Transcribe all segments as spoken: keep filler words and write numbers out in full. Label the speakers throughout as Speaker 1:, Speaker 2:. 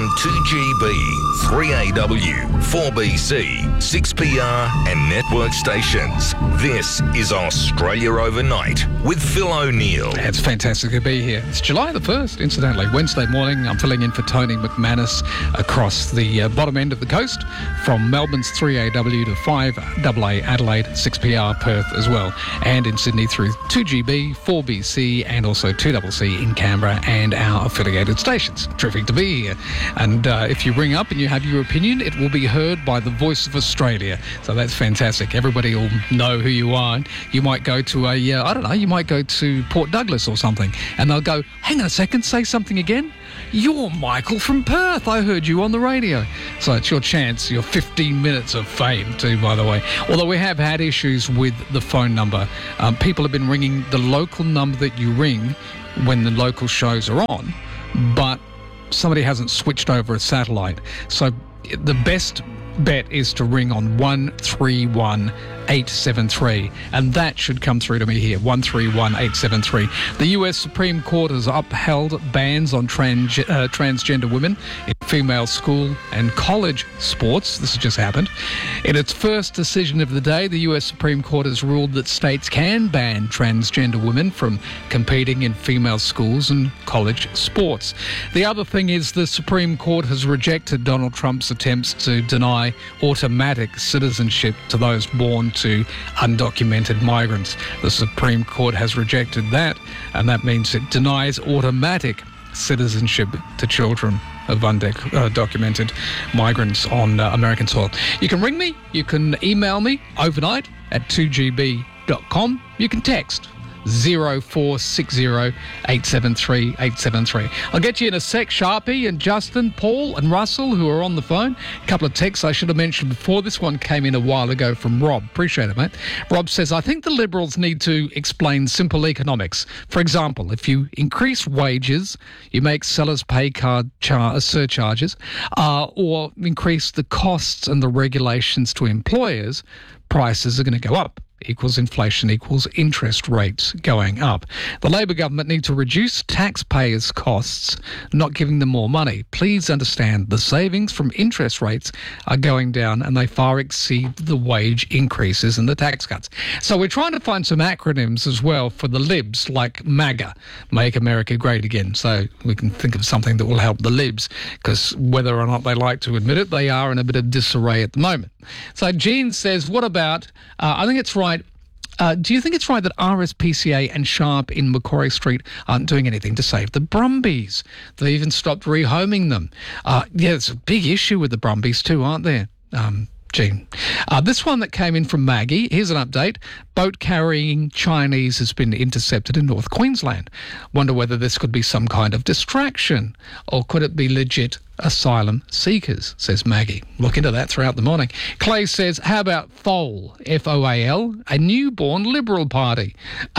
Speaker 1: on two G B, three A W, four B C, six P R and network stations. This is Australia Overnight with Phil O'Neill.
Speaker 2: It's fantastic to be here. It's July the first, incidentally. Wednesday morning, I'm filling in for Tony McManus across the uh, bottom end of the coast from Melbourne's three A W to five A A Adelaide, six P R Perth as well, and in Sydney through two G B, four B C and also two C C in Canberra and our affiliated stations. Terrific to be here. And uh, if you ring up and you have your opinion, it will be heard by the Voice of Australia. So that's fantastic. Everybody will know who you are. You might go to a, uh, I don't know, you might go to Port Douglas or something and they'll go, hang on a second, say something again. You're Michael from Perth. I heard you on the radio. So it's your chance, your fifteen minutes of fame too, by the way. Although we have had issues with the phone number. Um, people have been ringing the local number that you ring when the local shows are on, but somebody hasn't switched over a satellite. So the best bet is to ring on one three one eight seven three, and that should come through to me here, one three one eight seven three. The U S Supreme Court has upheld bans on trans, uh, transgender women in female school and college sports. This has just happened. In its first decision of the day, the U S Supreme Court has ruled that states can ban transgender women from competing in female schools and college sports. The other thing is the Supreme Court has rejected Donald Trump's attempts to deny automatic citizenship to those born to undocumented migrants. The Supreme Court has rejected that, and that means it denies automatic citizenship to children of undocumented migrants on uh, American soil. You can ring me, you can email me overnight at two G B dot com, you can text zero four six zero eight seven three eight seven three. I'll get you in a sec. Sharpie and Justin, Paul and Russell, who are on the phone. A couple of texts I should have mentioned before. This one came in a while ago from Rob. Appreciate it, mate. Rob says, I think the Liberals need to explain simple economics. For example, if you increase wages, you make sellers pay card char- surcharges, uh, or increase the costs and the regulations to employers, prices are going to go up. Equals inflation equals interest rates going up. The Labor government need to reduce taxpayers' costs, not giving them more money. Please understand the savings from interest rates are going down and they far exceed the wage increases and the tax cuts. So we're trying to find some acronyms as well for the Libs, like MAGA, Make America Great Again. So we can think of something that will help the Libs, because whether or not they like to admit it, they are in a bit of disarray at the moment. So Jean says, what about, uh, I think it's right, Uh, do you think it's right that R S P C A and Sharp in Macquarie Street aren't doing anything to save the Brumbies? They even stopped rehoming them. Uh, yeah, it's a big issue with the Brumbies too, aren't there, um, Gene? Uh, this one that came in from Maggie, here's an update. Boat carrying Chinese has been intercepted in North Queensland. Wonder whether this could be some kind of distraction, or could it be legit asylum seekers, says Maggie. Look into that throughout the morning. Clay says, how about F O L, F O A L, a newborn Liberal Party?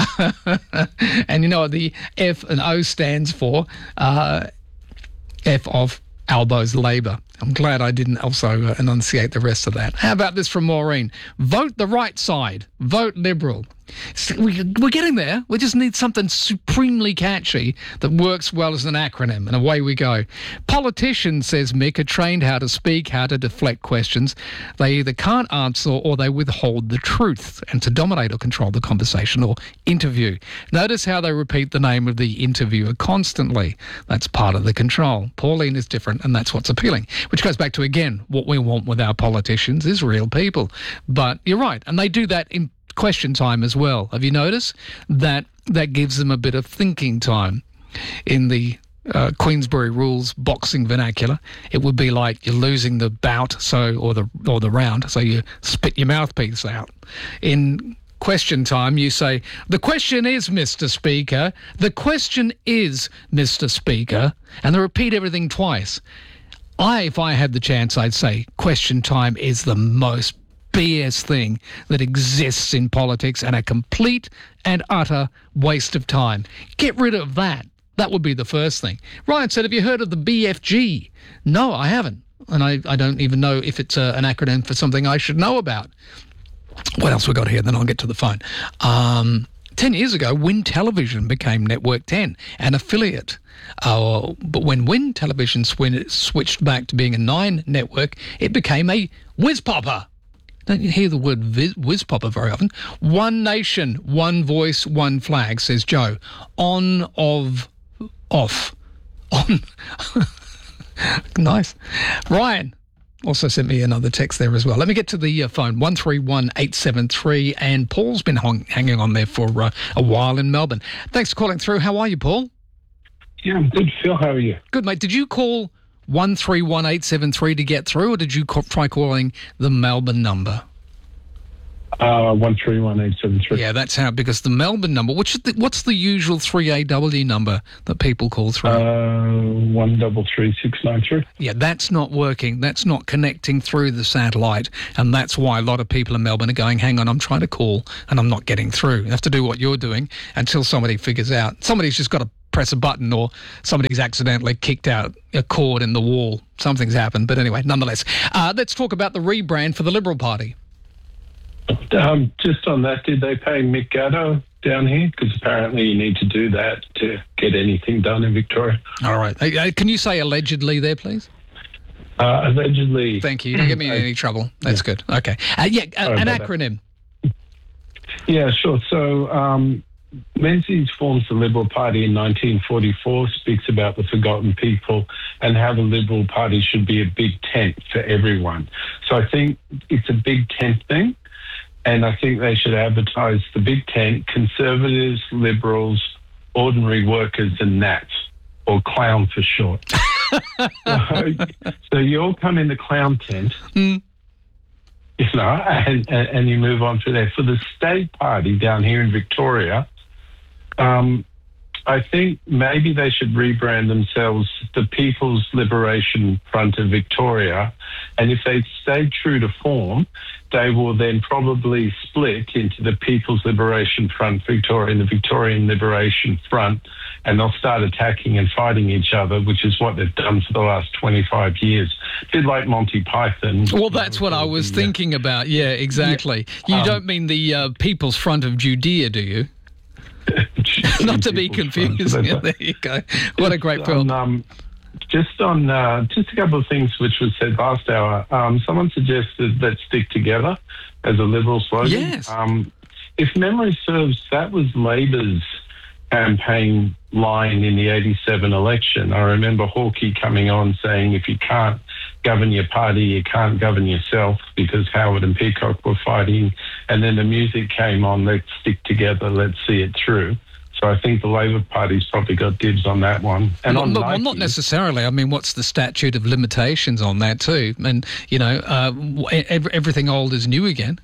Speaker 2: And you know what the F and O stands for? Uh, F of Albo's Labor. I'm glad I didn't also uh, enunciate the rest of that. How about this from Maureen? Vote the right side. Vote Liberal. We're getting there. We just need something supremely catchy that works well as an acronym, and away we go. Politicians, says Mick, are trained how to speak, how to deflect questions. They either can't answer or they withhold the truth, and to dominate or control the conversation or interview. Notice how they repeat the name of the interviewer constantly. That's part of the control. Pauline is different, and that's what's appealing, which goes back to, again, what we want with our politicians is real people. But you're right, and they do that in question time as well. Have you noticed that that gives them a bit of thinking time? In the uh, Queensbury Rules boxing vernacular, it would be like you're losing the bout, so or the or the round, so you spit your mouthpiece out. In question time, you say, the question is, Mister Speaker, the question is, Mister Speaker, and they repeat everything twice. I, if I had the chance, I'd say question time is the most B S thing that exists in politics and a complete and utter waste of time. Get rid of that. That would be the first thing. Ryan said, have you heard of the B F G? No, I haven't. And I, I don't even know if it's a, an acronym for something I should know about. What else we got here? Then I'll get to the phone. Um, Ten years ago, Win Television became Network ten, an affiliate. Uh, but when Win Television sw- switched back to being a Nine network, it became a whiz-popper. Don't you hear the word viz- whiz-popper very often? One nation, one voice, one flag, says Joe. On, of, off. On. Nice. Ryan also sent me another text there as well. Let me get to the uh, phone, one three one eight seven three, and Paul's been hung- hanging on there for uh, a while in Melbourne. Thanks for calling through. How are you, Paul?
Speaker 3: Yeah, I'm good, Phil. How are you?
Speaker 2: Good, mate. Did you call one three one eight seven three to get through, or did you call, try calling the Melbourne number?
Speaker 3: Uh, one three one eight seven three.
Speaker 2: Yeah, that's how, because the Melbourne number, which is the, what's the usual three A W number that people call through?
Speaker 3: Uh, one double three six nine three.
Speaker 2: Yeah, that's not working. That's not connecting through the satellite, and that's why a lot of people in Melbourne are going, hang on, I'm trying to call and I'm not getting through. You have to do what you're doing until somebody figures out. Somebody's just got to press a button, or somebody's accidentally kicked out a cord in the wall. Something's happened. But anyway, nonetheless, uh, let's talk about the rebrand for the Liberal Party.
Speaker 3: Um, just on that, did they pay Mick Gatto down here? Because apparently you need to do that to get anything done in Victoria.
Speaker 2: All right. Uh, can you say allegedly there, please?
Speaker 3: Uh, allegedly.
Speaker 2: Thank you. You don't get me in any trouble. That's
Speaker 3: yeah.
Speaker 2: good. Okay. Uh, yeah, uh, an acronym.
Speaker 3: That. Yeah, sure. So um, Menzies forms the Liberal Party in nineteen forty-four, speaks about the forgotten people and how the Liberal Party should be a big tent for everyone. So I think it's a big tent thing. And I think they should advertise the big tent, Conservatives, Liberals, ordinary workers and Nats, or clown for short. so, so you all come in the clown tent,
Speaker 2: mm.
Speaker 3: you know, and, and, and you move on from there. For the state party down here in Victoria, um, I think maybe they should rebrand themselves the People's Liberation Front of Victoria. And if they stay true to form, they will then probably split into the People's Liberation Front Victoria and the Victorian Liberation Front, and they'll start attacking and fighting each other, which is what they've done for the last twenty-five years. A bit like Monty Python.
Speaker 2: Well, that's what I was thinking about. Yeah, exactly. You um, don't mean the uh, People's Front of Judea, do you? Not to be confused. Yeah, there you go. What a great film.
Speaker 3: Um, just on uh, just a couple of things which was said last hour. Um, someone suggested that stick together as a Liberal slogan.
Speaker 2: Yes.
Speaker 3: Um, if memory serves, that was Labor's campaign line in the eighty-seven election. I remember Hawkey coming on saying, if you can't govern your party, you can't govern yourself, because Howard and Peacock were fighting. And then the music came on, let's stick together, let's see it through. So I think the Labor Party's probably got dibs on that one. And
Speaker 2: well,
Speaker 3: on
Speaker 2: well,
Speaker 3: Nike,
Speaker 2: not necessarily. I mean, what's the statute of limitations on that too? And, you know, uh, everything old is new again.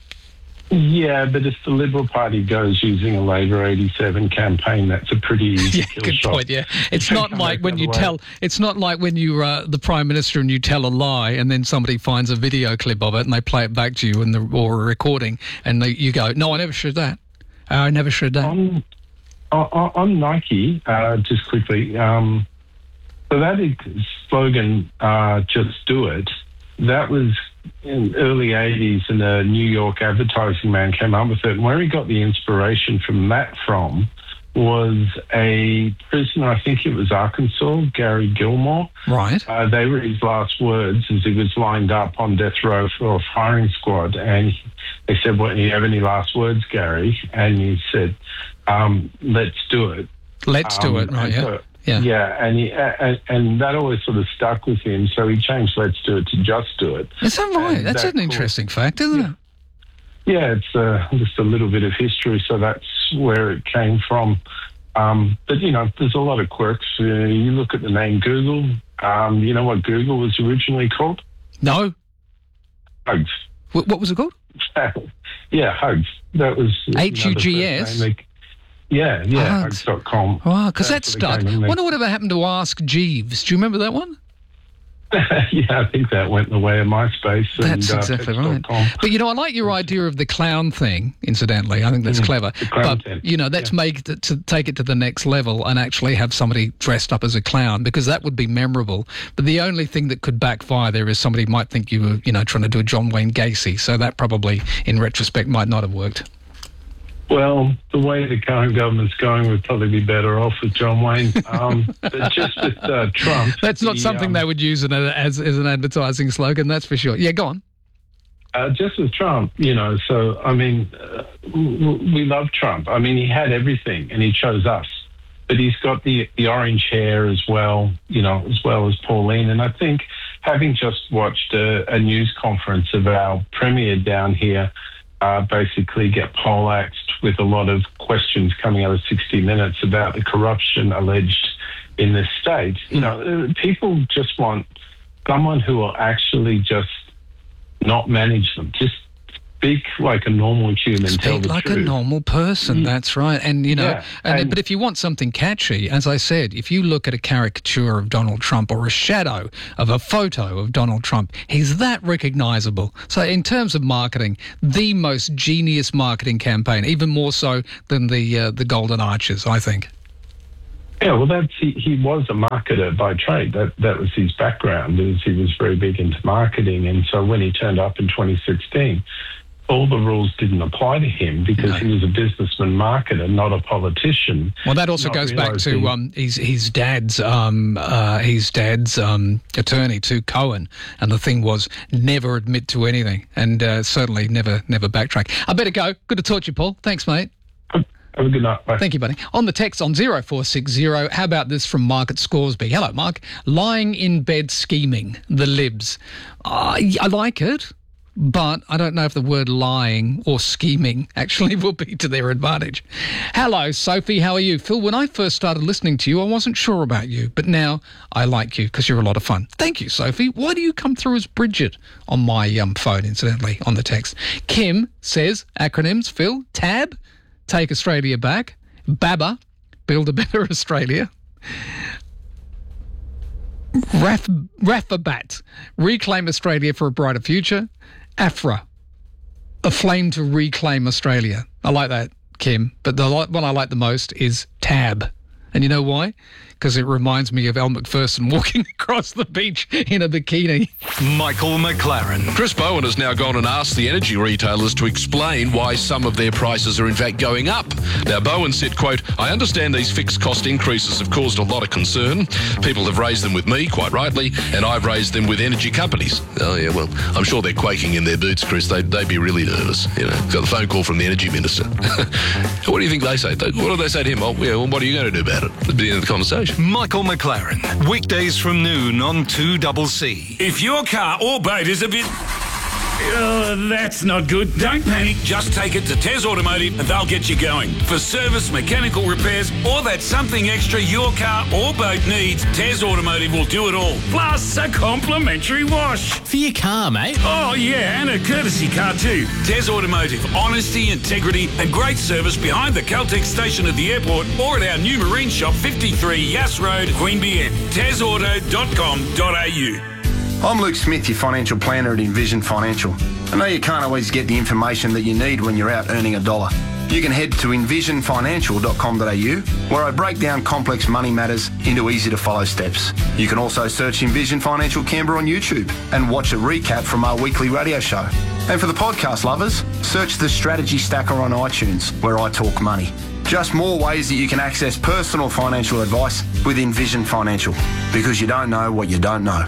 Speaker 3: Yeah, but if the Liberal Party goes using a Labor eighty-seven campaign, that's a pretty easy
Speaker 2: yeah,
Speaker 3: kill
Speaker 2: good
Speaker 3: shot.
Speaker 2: point. Yeah, it's not like when you tell. It's not like when you're uh, the Prime Minister and you tell a lie, and then somebody finds a video clip of it and they play it back to you in the or a recording, and they, you go, "No, I never said that. I never said that."
Speaker 3: On, on, on Nike, uh, just quickly, um, so that slogan, uh, "Just Do It," that was in the early eighties, and a New York advertising man came up with it. And where he got the inspiration from that from was a prisoner, I think it was Arkansas, Gary Gilmore.
Speaker 2: Right.
Speaker 3: Uh, they were his last words as he was lined up on death row for a firing squad. And they said, well, do you have any last words, Gary? And he said, um, let's do it.
Speaker 2: Let's um, do it, right, yeah.
Speaker 3: So,
Speaker 2: Yeah,
Speaker 3: yeah, and, he, and and that always sort of stuck with him. So he changed "Let's Do It" to "Just Do It."
Speaker 2: Is that right?
Speaker 3: And
Speaker 2: that's
Speaker 3: that
Speaker 2: an interesting
Speaker 3: caused,
Speaker 2: fact, isn't
Speaker 3: yeah.
Speaker 2: it?
Speaker 3: Yeah, it's uh, just a little bit of history, so that's where it came from. Um, but you know, there's a lot of quirks. Uh, you look at the name Google. Um, you know what Google was originally called?
Speaker 2: No.
Speaker 3: Hugs.
Speaker 2: What, what was it called?
Speaker 3: yeah, Hugs. That was
Speaker 2: H U G S.
Speaker 3: Yeah, yeah,
Speaker 2: Hugs.
Speaker 3: hugs dot com.
Speaker 2: Wow, because that stuck. I wonder whatever happened to Ask Jeeves. Do you remember that one?
Speaker 3: yeah, I think that went in the way of MySpace.
Speaker 2: That's
Speaker 3: and,
Speaker 2: exactly
Speaker 3: uh,
Speaker 2: right. But, you know, I like your idea of the clown thing, incidentally. I think that's
Speaker 3: mm,
Speaker 2: clever. But,
Speaker 3: tent.
Speaker 2: you know, let's
Speaker 3: yeah.
Speaker 2: make it to take it to the next level and actually have somebody dressed up as a clown, because that would be memorable. But the only thing that could backfire there is somebody might think you were, you know, trying to do a John Wayne Gacy. So that probably, in retrospect, might not have worked.
Speaker 3: Well, the way the current government's going, would probably be better off with John Wayne. Um, but just with uh, Trump...
Speaker 2: That's not
Speaker 3: the,
Speaker 2: something
Speaker 3: um,
Speaker 2: they would use in a, as, as an advertising slogan, that's for sure. Yeah, go on.
Speaker 3: Uh, just with Trump, you know, so, I mean, uh, we love Trump. I mean, he had everything, and he chose us. But he's got the, the orange hair as well, you know, as well as Pauline. And I think having just watched a, a news conference of our premier down here uh, basically get poleaxed with a lot of questions coming out of sixty minutes about the corruption alleged in this state, you know, people just want someone who will actually just not manage them, just speak like a normal human,
Speaker 2: Speak
Speaker 3: tell the
Speaker 2: like
Speaker 3: truth.
Speaker 2: a normal person,
Speaker 3: Mm.
Speaker 2: that's right. And, you know,
Speaker 3: Yeah,
Speaker 2: and,
Speaker 3: and-
Speaker 2: but if you want something catchy, as I said, if you look at a caricature of Donald Trump or a shadow of a photo of Donald Trump, he's that recognisable. So in terms of marketing, the most genius marketing campaign, even more so than the uh, the Golden Arches, I think.
Speaker 3: Yeah, well, that's he, he was a marketer by trade. That that was his background. Is he was very big into marketing, and so when he turned up in twenty sixteen, all the rules didn't apply to him because
Speaker 2: No.
Speaker 3: he was a businessman marketer, not a politician.
Speaker 2: Well, that also
Speaker 3: Not
Speaker 2: goes back to
Speaker 3: realising-
Speaker 2: um, his his dad's um, uh, his dad's um, attorney, to Cohen, and the thing was never admit to anything, and uh, certainly never never backtrack. I better go. Good to talk to you, Paul. Thanks, mate.
Speaker 3: Have a good night. Bye.
Speaker 2: Thank you, buddy. On the text on zero four six zero, how about this from Mark at Scoresby? Hello, Mark. Lying in bed scheming, the libs. Uh, I like it, but I don't know if the word lying or scheming actually will be to their advantage. Hello, Sophie. How are you? Phil, when I first started listening to you, I wasn't sure about you, but now I like you because you're a lot of fun. Thank you, Sophie. Why do you come through as Bridget on my um, phone, incidentally, on the text? Kim says, acronyms, Phil, TAB, Take Australia Back, BABA, Build a Better Australia, Raf, Rafabat, Reclaim Australia for a Brighter Future, AFRA, A Flame to Reclaim Australia. I like that, Kim, but the one I like the most is TAB. And you know why? Because it reminds me of Elle Macpherson walking across the beach in a bikini.
Speaker 4: Michael McLaren.
Speaker 5: Chris Bowen has now gone and asked the energy retailers to explain why some of their prices are in fact going up. Now, Bowen said, quote, I understand these fixed cost increases have caused a lot of concern. People have raised them with me, quite rightly, and I've raised them with energy companies. Oh, yeah, well, I'm sure they're quaking in their boots, Chris. They'd, they'd be really nervous. You know, got the phone call from the energy minister. What do you think they say? What do they say to him? Oh, yeah, well, what are you going to do about it? At the end of the conversation.
Speaker 4: Michael McLaren. Weekdays from noon on two C C.
Speaker 6: If your car or boat is a bit... Oh, that's not good. Don't panic. Just take it to Tez Automotive and they'll get you going. For service, mechanical repairs, or that something extra your car or boat needs, Tez Automotive will do it all. Plus a complimentary wash.
Speaker 7: For your car, mate.
Speaker 6: Oh, yeah, and a courtesy car too. Tez Automotive. Honesty, integrity, and great service behind the Caltex station at the airport or at our new marine shop, fifty-three Yass Road, Queanbeyan. tez auto dot com dot a u.
Speaker 8: I'm Luke Smith, your financial planner at Envision Financial. I know you can't always get the information that you need when you're out earning a dollar. You can head to envision financial dot com dot a u, where I break down complex money matters into easy-to-follow steps. You can also search Envision Financial Canberra on YouTube and watch a recap from our weekly radio show. And for the podcast lovers, search the Strategy Stacker on iTunes, where I talk money. Just more ways that you can access personal financial advice with Envision Financial, because you don't know what you don't know.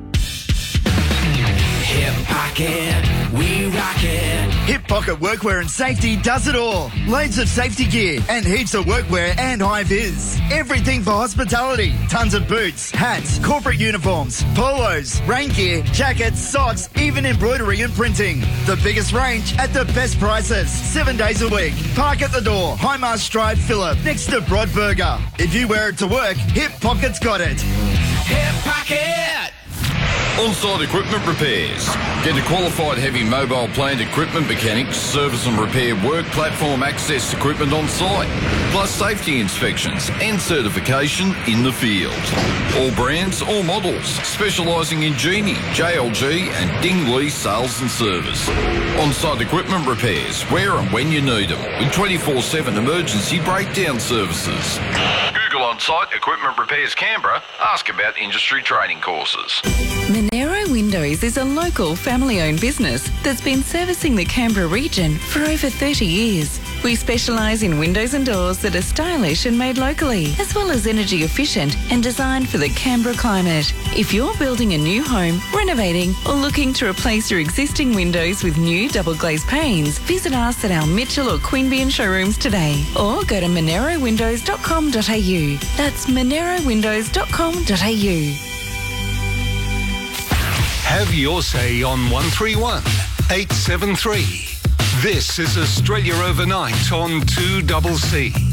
Speaker 9: Hip Pocket, we rock it.
Speaker 10: Hip Pocket Workwear and Safety does it all. Loads of safety gear and heaps of workwear and high-vis. Everything for hospitality. Tons of boots, hats, corporate uniforms, polos, rain gear, jackets, socks, even embroidery and printing. The biggest range at the best prices. Seven days a week. Park at the door. High Mast Drive, Phillip, next to Broadburger. If you wear it to work, Hip Pocket's got it.
Speaker 9: Hip Pocket.
Speaker 11: On-site equipment repairs. Get a qualified heavy mobile plant equipment mechanic, service and repair work platform access equipment on site, plus safety inspections and certification in the field. All brands, all models, specialising in Genie, J L G and Dingley sales and service. On-site equipment repairs, where and when you need them, with twenty-four seven emergency breakdown services. Google On-Site Equipment Repairs Canberra. Ask about industry training courses.
Speaker 12: Monero
Speaker 7: Queen Windows is a local family-owned business that's been servicing the Canberra region for over thirty years. We specialise in windows and doors that are stylish and made locally, as well as energy efficient and designed for the Canberra climate. If you're building a new home, renovating or looking to replace your existing windows with new double glazed panes, visit us at our Mitchell or Queanbeyan showrooms today, or go to monero windows dot com dot a u. That's monero windows dot com dot a u.
Speaker 4: Have your say on one three one eight seven three. This is Australia Overnight on two C C.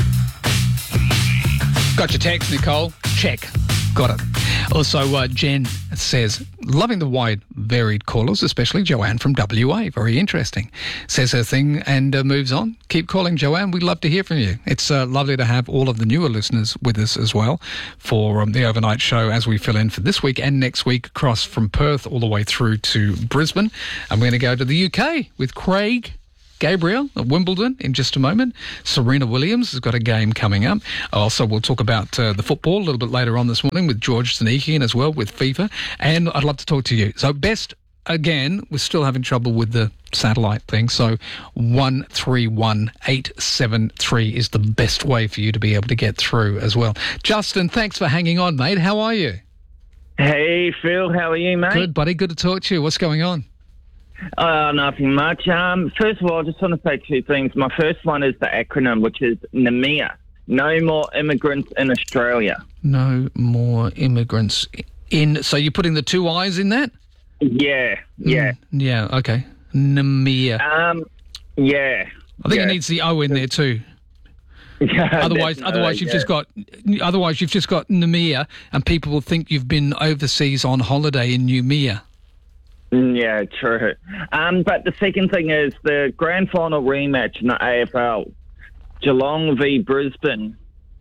Speaker 2: Got your text, Nicole? Check. Got it. Also, uh, Jen says, loving the wide, varied callers, especially Joanne from W A. Very interesting. Says her thing and uh, moves on. Keep calling, Joanne. We'd love to hear from you. It's uh, lovely to have all of the newer listeners with us as well for um, the overnight show as we fill in for this week and next week across from Perth all the way through to Brisbane. I'm going to go to the U K with Craig Gabriel at Wimbledon in just a moment. Serena Williams has got a game coming up. Also, we'll talk about uh, the football a little bit later on this morning with George Sanikian as well with FIFA. And I'd love to talk to you. So best, again, we're still having trouble with the satellite thing. So one three one eight seven three is the best way for you to be able to get through as well. Justin, thanks for hanging on, mate. How are you?
Speaker 12: Hey, Phil. How are you, mate?
Speaker 2: Good, buddy. Good to talk to you. What's going on?
Speaker 12: Uh, nothing much. Um, first of all, I just want to say two things. My first one is the acronym, which is N M I A. No more immigrants in Australia.
Speaker 2: No more immigrants in... So you're putting the two I's in that?
Speaker 12: Yeah, yeah.
Speaker 2: Mm, yeah, okay. N M I A.
Speaker 12: Um, yeah.
Speaker 2: I think
Speaker 12: yeah.
Speaker 2: it needs the O in there too.
Speaker 12: Yeah,
Speaker 2: otherwise, otherwise you've
Speaker 12: yeah.
Speaker 2: just got, otherwise you've just got N M I A, and people will think you've been overseas on holiday in Noumea.
Speaker 12: Yeah, true. Um, but the second thing is the grand final rematch in the A F L, Geelong v Brisbane.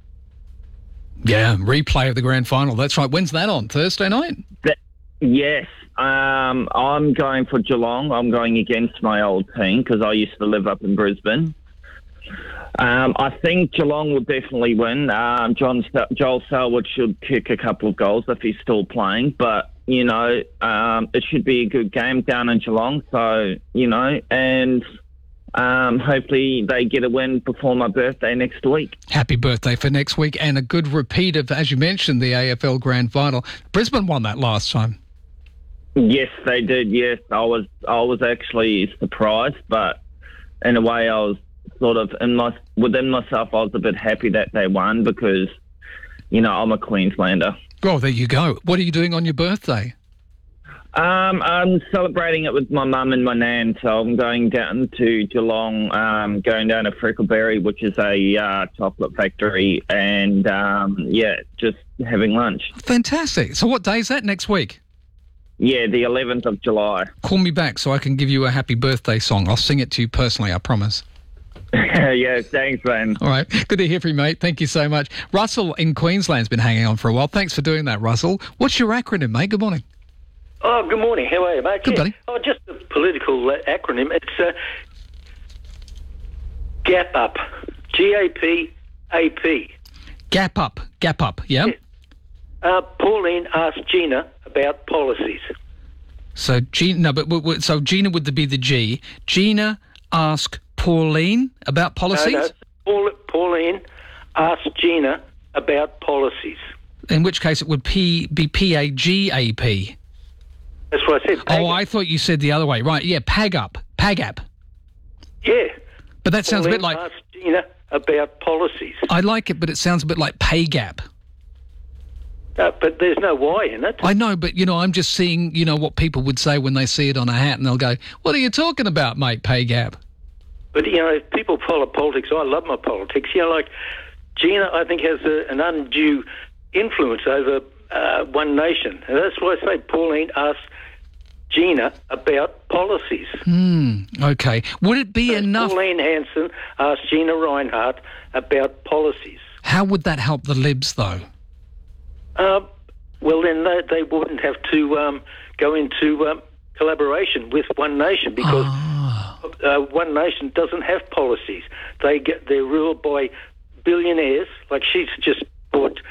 Speaker 2: Yeah, replay of the grand final. That's right. When's that on? Thursday night?
Speaker 12: That, yes. Um, I'm going for Geelong. I'm going against my old team because I used to live up in Brisbane. Um, I think Geelong will definitely win. Um, John Joel Selwood should kick a couple of goals if he's still playing, but you know, um, it should be a good game down in Geelong. So, you know, and um, hopefully they get a win before my birthday next week.
Speaker 2: Happy birthday for next week, and a good repeat of, as you mentioned, the A F L Grand Final. Brisbane won that last time.
Speaker 12: Yes, they did. Yes, I was. I was actually surprised, but in a way, I was sort of in my within myself. I was a bit happy that they won because, you know, I'm a Queenslander.
Speaker 2: Oh, there you go. What are you doing on your birthday?
Speaker 12: Um, I'm celebrating it with my mum and my nan, so I'm going down to Geelong, um, going down to Freckleberry, which is a uh, chocolate factory, and, um, yeah, just having lunch.
Speaker 2: Fantastic. So what day is that next week?
Speaker 12: Yeah, the eleventh of July.
Speaker 2: Call me back so I can give you a happy birthday song. I'll sing it to you personally, I promise.
Speaker 12: Yeah, thanks, man.
Speaker 2: All right. Good to hear from you, mate. Thank you so much. Russell in Queensland's been hanging on for a while. Thanks for doing that, Russell. What's your acronym, mate? Good morning.
Speaker 13: Oh, good morning. How are you, mate?
Speaker 2: Good,
Speaker 13: yeah.
Speaker 2: buddy.
Speaker 13: Oh, just a political uh, acronym. It's uh, GAP UP. G A P A P.
Speaker 2: Gap up. Gap up, yeah?
Speaker 13: yeah. Uh, Pauline asked Gina about policies.
Speaker 2: So, Gina, no, but, but so Gina would be the G. Gina asked Pauline about policies?
Speaker 13: No, no. Paul, Pauline asked Gina about policies.
Speaker 2: In which case it would P, be P A G A P.
Speaker 13: That's what I said.
Speaker 2: Oh, I thought you said the other way. Right, yeah, PAGUP. PAGAP.
Speaker 13: Yeah.
Speaker 2: But that sounds
Speaker 13: Pauline
Speaker 2: a bit like...
Speaker 13: asked Gina about policies.
Speaker 2: I like it, but it sounds a bit like pay gap.
Speaker 13: Uh, but there's no Y in it.
Speaker 2: I know, but, you know, I'm just seeing, you know, what people would say when they see it on a hat and they'll go, what are you talking about, mate, pay gap?
Speaker 13: But, you know, if people follow politics, I love my politics. You know, like Gina, I think, has a, an undue influence over uh, One Nation. And that's why I say Pauline asked Gina about policies.
Speaker 2: Hmm, okay. Would it be
Speaker 13: so
Speaker 2: enough...
Speaker 13: Pauline Hanson asked Gina Reinhardt about policies.
Speaker 2: How would that help the Libs, though?
Speaker 13: Uh, well, then they, they wouldn't have to um, go into um, collaboration with One Nation because
Speaker 2: oh.
Speaker 13: uh, One Nation doesn't have policies. They get they're ruled by billionaires. Like she's just bought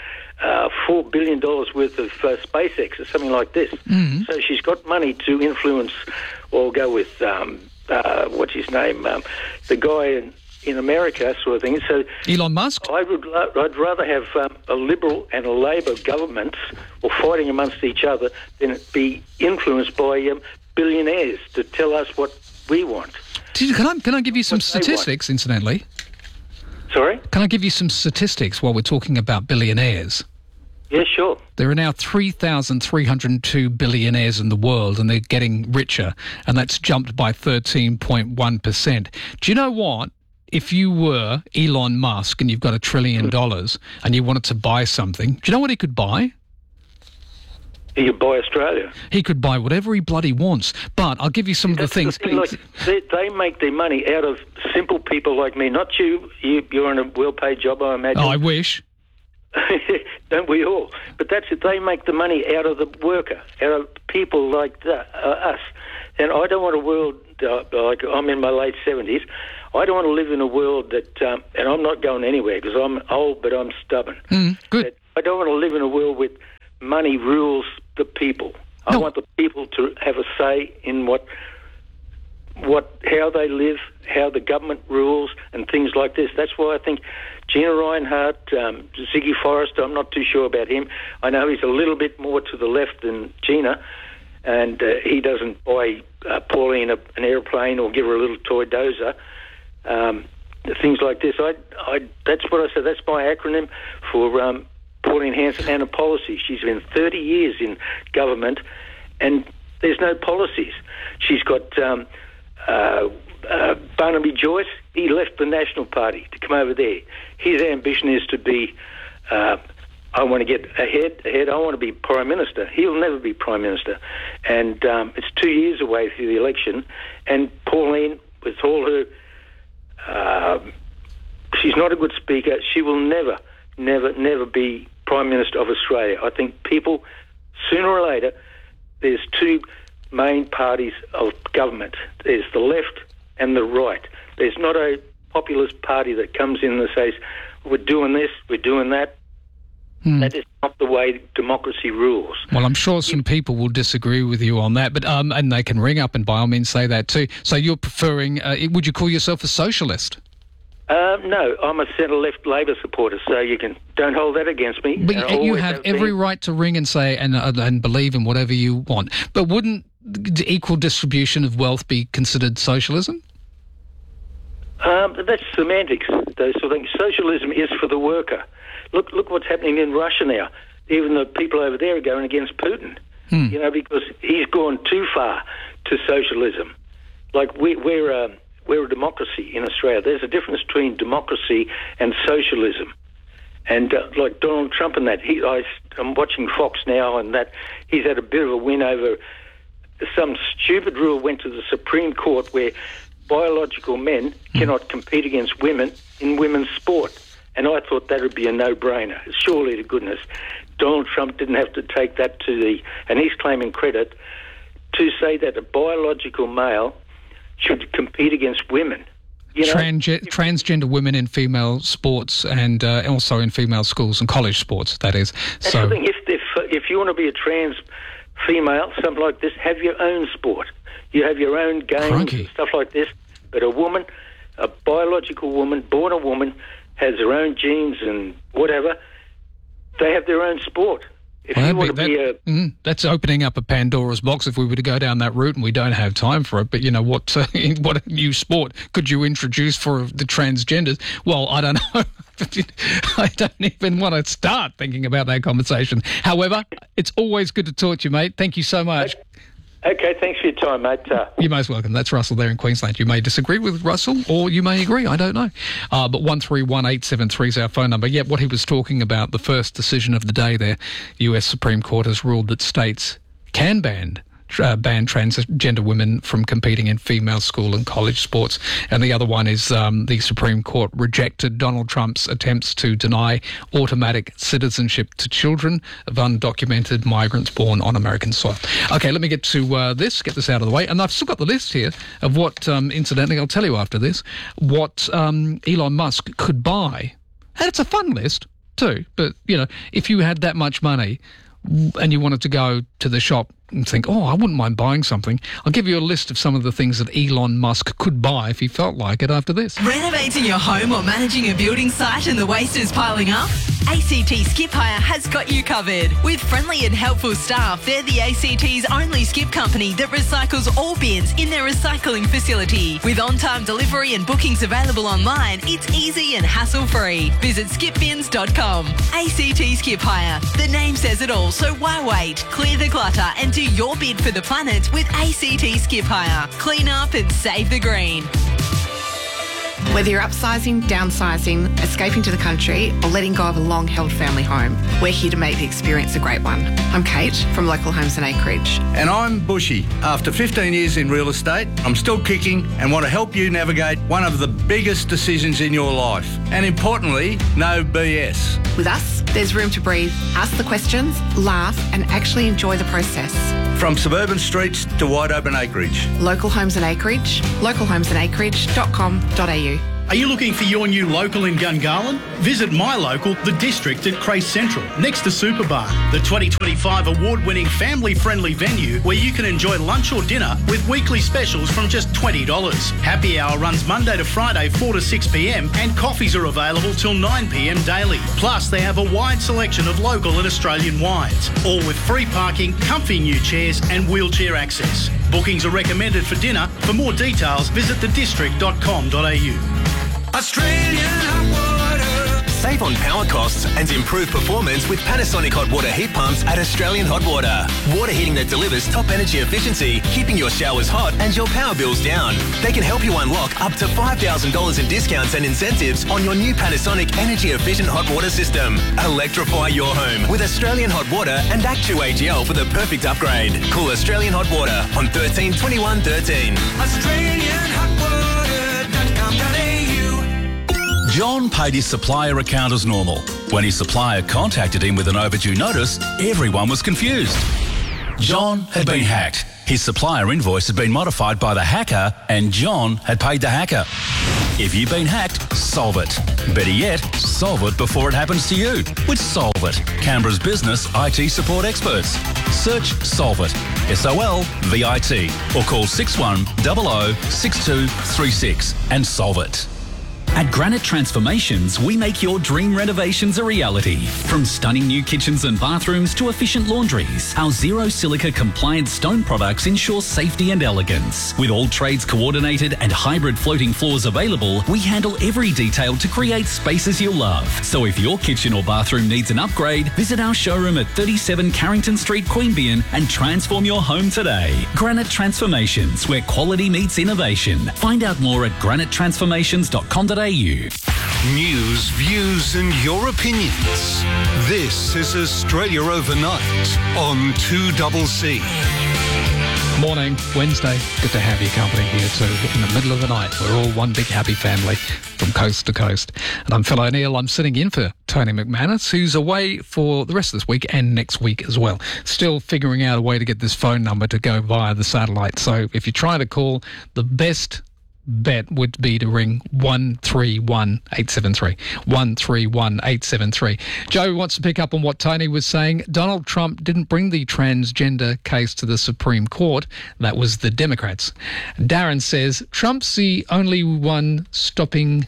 Speaker 13: uh, four billion dollars worth of uh, SpaceX or something like this.
Speaker 2: Mm.
Speaker 13: So she's got money to influence, or go with, um, uh, what's his name, um, the guy in, in America sort of thing. So
Speaker 2: Elon Musk?
Speaker 13: I would, I'd rather have um, a Liberal and a Labor government or fighting amongst each other than it be influenced by um, billionaires to tell us what we want.
Speaker 2: Can I, can I give you some statistics, incidentally?
Speaker 13: Sorry?
Speaker 2: Can I give you some statistics while we're talking about billionaires?
Speaker 13: Yeah, sure.
Speaker 2: There are now three thousand three hundred two billionaires in the world, and they're getting richer, and that's jumped by thirteen point one percent. Do you know what? If you were Elon Musk and you've got a trillion dollars and you wanted to buy something, do you know what he could buy?
Speaker 13: He could buy Australia.
Speaker 2: He could buy whatever he bloody wants. But I'll give you some
Speaker 13: That's
Speaker 2: of the things.
Speaker 13: The thing, like, they, they make their money out of simple people like me. Not you. you you're in a well-paid job, I imagine.
Speaker 2: Oh, I wish.
Speaker 13: Don't we all? But that's it. They make the money out of the worker, out of people like the, uh, us. And I don't want a world, uh, like I'm in my late seventies, I don't want to live in a world that, um, and I'm not going anywhere because I'm old but I'm stubborn.
Speaker 2: Mm, good.
Speaker 13: That I don't want to live in a world with money rules the people. I
Speaker 2: No.
Speaker 13: want the people to have a say in what, what, how they live, how the government rules, and things like this. That's why I think Gina Reinhardt, um, Ziggy Forrester, I'm not too sure about him. I know he's a little bit more to the left than Gina, and uh, he doesn't buy uh, Pauline a, an airplane or give her a little toy dozer. Um, things like this. I, I, that's what I said. That's my acronym for um, Pauline Hanson and a policy. She's been thirty years in government, and there's no policies. She's got um, uh, uh, Barnaby Joyce. He left the National Party to come over there. His ambition is to be, uh, I want to get ahead, ahead. I want to be Prime Minister. He'll never be Prime Minister. And um, it's two years away through the election. And Pauline, with all her, uh, she's not a good speaker. She will never, never, never be Prime Minister of Australia. I think people, sooner or later, there's two main parties of government. There's the left and the right. There's not a populist party that comes in and says, we're doing this, we're doing that.
Speaker 2: Hmm.
Speaker 13: That is not the way democracy rules.
Speaker 2: Well, I'm sure some people will disagree with you on that, but um, and they can ring up and by all means say that too. So you're preferring, uh, would you call yourself a socialist?
Speaker 13: Uh, no, I'm a centre-left Labor supporter, so you can don't hold that against me.
Speaker 2: But
Speaker 13: And I
Speaker 2: you
Speaker 13: always
Speaker 2: have every
Speaker 13: been.
Speaker 2: right to ring and say and uh, and believe in whatever you want. But wouldn't the equal distribution of wealth be considered socialism?
Speaker 13: Um, that's semantics, those sort of things. Socialism is for the worker. Look, look what's happening in Russia now. Even the people over there are going against Putin.
Speaker 2: Hmm.
Speaker 13: You know, because he's gone too far to socialism. Like we, we're uh, we're a democracy in Australia. There's a difference between democracy and socialism. And uh, like Donald Trump and that, he, I, I'm watching Fox now, and that he's had a bit of a win over some stupid rule went to the Supreme Court where biological men cannot compete against women in women's sport. And I thought that would be a no-brainer. Surely to goodness, Donald Trump didn't have to take that to the, and he's claiming credit, to say that a biological male should compete against women. You know,
Speaker 2: Transge- transgender women in female sports and uh, also in female schools and college sports, that is.
Speaker 13: That's
Speaker 2: so,
Speaker 13: the thing. If, if, if you want to be a trans female, something like this, have your own sport. You have your own games
Speaker 2: Crikey.
Speaker 13: and stuff like this. But a woman, a biological woman, born a woman, has her own genes and whatever. They have their own sport. If
Speaker 2: Well,
Speaker 13: you
Speaker 2: that'd
Speaker 13: want
Speaker 2: be-
Speaker 13: to be a...
Speaker 2: that- mm, that's opening up a Pandora's box if we were to go down that route, and we don't have time for it. But, you know, what uh, what new sport could you introduce for the transgenders? Well, I don't know. I don't even want to start thinking about that conversation. However, it's always good to talk to you, mate. Thank you so much.
Speaker 13: Okay, thanks for your time, mate. Uh,
Speaker 2: You're most welcome. That's Russell there in Queensland. You may disagree with Russell or you may agree. I don't know. Uh, but one three one eight seven three is our phone number. Yep, what he was talking about, the first decision of the day there, U S Supreme Court has ruled that states can ban Uh, ban transgender women from competing in female school and college sports. And the other one is um, the Supreme Court rejected Donald Trump's attempts to deny automatic citizenship to children of undocumented migrants born on American soil. Okay, let me get to uh, this, get this out of the way. And I've still got the list here of what, um, incidentally, I'll tell you after this, what um, Elon Musk could buy. And it's a fun list. too. But, you know, if you had that much money and you wanted to go to the shop and think, oh, I wouldn't mind buying something, I'll give you a list of some of the things that Elon Musk could buy if he felt like it after this.
Speaker 14: Renovating your home or managing a building site and the waste is piling up? A C T Skip Hire has got you covered. With friendly and helpful staff, they're the A C T's only skip company that recycles all bins in their recycling facility. With on-time delivery and bookings available online, it's easy and hassle-free. Visit skip bins dot com. A C T Skip Hire. The name says it all, so why wait? Clear the clutter and do your bid for the planet with A C T Skip Hire. Clean up and save the green.
Speaker 15: Whether you're upsizing, downsizing, escaping to the country, or letting go of a long-held family home, we're here to make the experience a great one. I'm Kate from Local Homes and Acreage.
Speaker 16: And I'm Bushy. After fifteen years in real estate, I'm still kicking and want to help you navigate one of the biggest decisions in your life. And importantly, no B S.
Speaker 15: With us, there's room to breathe, ask the questions, laugh, and actually enjoy the process.
Speaker 16: From suburban streets to wide open acreage.
Speaker 15: Local Homes and Acreage, local homes and acreage dot com dot a u.
Speaker 17: Are you looking for your new local in Gungahlin? Visit my local, The District at Crace Central, next to Superbar, the twenty twenty-five award-winning family-friendly venue where you can enjoy lunch or dinner with weekly specials from just twenty dollars. Happy hour runs Monday to Friday, four to six p m, and coffees are available till nine p m daily. Plus, they have a wide selection of local and Australian wines, all with free parking, comfy new chairs, and wheelchair access. Bookings are recommended for dinner. For more details, visit the district dot com dot a u.
Speaker 18: Australian hot water. Save on power costs and improve performance with Panasonic hot water heat pumps at Australian Hot Water. Water heating that delivers top energy efficiency, keeping your showers hot and your power bills down. They can help you unlock up to five thousand dollars in discounts and incentives on your new Panasonic energy efficient hot water system. Electrify your home with Australian Hot Water and Act two A G L for the perfect upgrade. Call Australian Hot Water on thirteen twenty-one thirteen.
Speaker 9: Australian hot water dot com dot a u.
Speaker 19: John paid his supplier account as normal. When his supplier contacted him with an overdue notice, everyone was confused. John had been hacked. His supplier invoice had been modified by the hacker, and John had paid the hacker. If you've been hacked, solve it. Better yet, solve it before it happens to you with Solve It, Canberra's business I T support experts. Search Solve It, S O L V I T, or call six one zero zero six two three six and solve it.
Speaker 20: At Granite Transformations, we make your dream renovations a reality. From stunning new kitchens and bathrooms to efficient laundries, our zero silica compliant stone products ensure safety and elegance. With all trades coordinated and hybrid floating floors available, we handle every detail to create spaces you'll love. So if your kitchen or bathroom needs an upgrade, visit our showroom at thirty-seven Carrington Street, Queanbeyan and transform your home today. Granite Transformations, where quality meets innovation. Find out more at granite transformations dot com dot a u.
Speaker 4: News, views and your opinions. This is Australia Overnight on two C C.
Speaker 2: Morning, Wednesday. Good to have your company here too. In the middle of the night, we're all one big happy family from coast to coast. And I'm Phil O'Neill. I'm sitting in for Tony McManus, who's away for the rest of this week and next week as well. Still figuring out a way to get this phone number to go via the satellite. So if you're trying to call, the best bet would be to ring one three one eight seven three. one three one eight seven three. Joe wants to pick up on what Tony was saying. Donald Trump didn't bring the transgender case to the Supreme Court. That was the Democrats. Darren says, Trump's the only one stopping...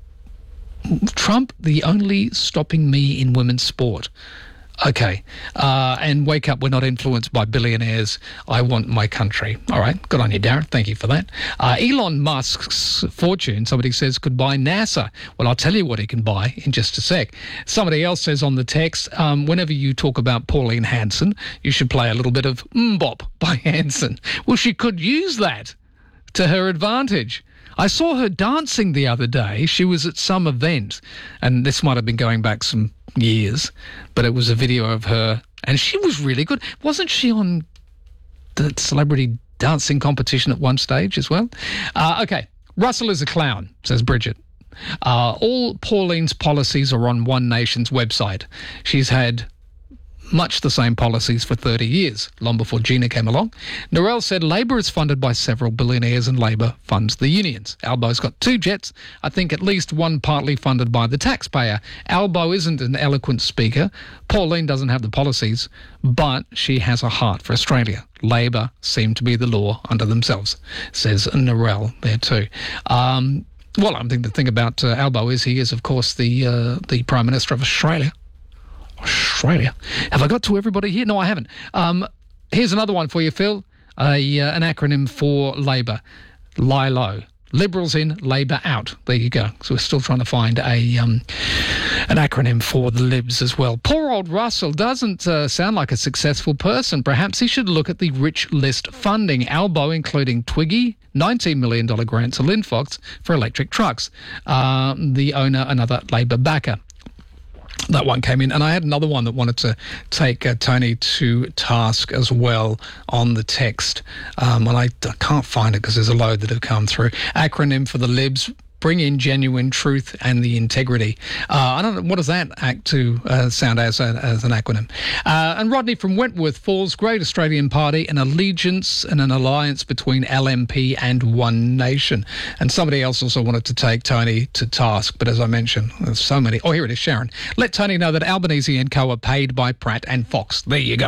Speaker 2: Trump, the only stopping me in women's sport. Okay. Uh, and wake up, we're not influenced by billionaires. I want my country. All right. Good on you, Darren. Thank you for that. Uh, Elon Musk's fortune, somebody says, could buy NASA. Well, I'll tell you what he can buy in just a sec. Somebody else says on the text, um, whenever you talk about Pauline Hanson, you should play a little bit of Mbop by Hanson. Well, she could use that to her advantage. I saw her dancing the other day. She was at some event, and this might have been going back some years, but it was a video of her, and she was really good. Wasn't she on the celebrity dancing competition at one stage as well? Uh, okay, Russell is a clown, says Bridget. Uh, all Pauline's policies are on One Nation's website. She's had much the same policies for thirty years, long before Gina came along. Narelle said Labor is funded by several billionaires and Labor funds the unions. Albo's got two jets, I think at least one partly funded by the taxpayer. Albo isn't an eloquent speaker. Pauline doesn't have the policies, but she has a heart for Australia. Labor seem to be the law unto themselves, says Narelle there too. Um, well, I think the thing about uh, Albo is he is, of course, the uh, the Prime Minister of Australia. Australia. Have I got to everybody here? No, I haven't. Um, here's another one for you, Phil. A, uh, an acronym for Labor. Lie low. Liberals in, Labor out. There you go. So we're still trying to find a um, an acronym for the Libs as well. Poor old Russell doesn't uh, sound like a successful person. Perhaps he should look at the rich list funding. Albo, including Twiggy, nineteen million dollars grant to Linfox for electric trucks. Uh, the owner, another Labor backer. That one came in. And I had another one that wanted to take uh, Tony to task as well on the text. Um, and I, I can't find it because there's a load that have come through. Acronym for the Libs. Bring in genuine truth and the integrity. Uh, I don't know, what does that act to uh, sound as, a, as an acronym? Uh, and Rodney from Wentworth Falls, Great Australian Party, an allegiance and an alliance between L M P and One Nation. And somebody else also wanted to take Tony to task, but as I mentioned, there's so many. Oh, here it is, Sharon. Let Tony know that Albanese and Co are paid by Pratt and Fox. There you go.